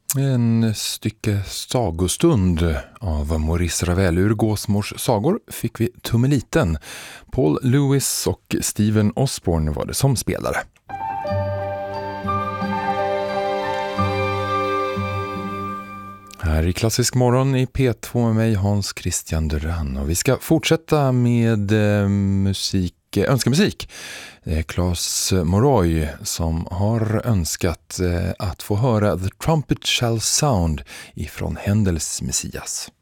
En stycke sagostund av Maurice Ravel ur Gåsmors sagor fick vi Tummeliten. Paul Lewis och Stephen Osborne var det som spelare. Här i Klassisk morgon i P2 med mig Hans Christian Duran, och vi ska fortsätta med önskemusik. Det är Claes Moroy som har önskat att få höra The Trumpet Shall Sound ifrån Händels Messias.